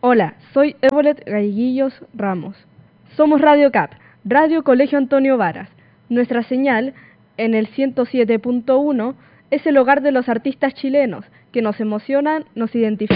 Hola, soy Evolet Galleguillos Ramos. Somos Radio CAP, Radio Colegio Antonio Varas. Nuestra señal, en el 107.1, es el hogar de los artistas chilenos que nos emocionan, nos identifican.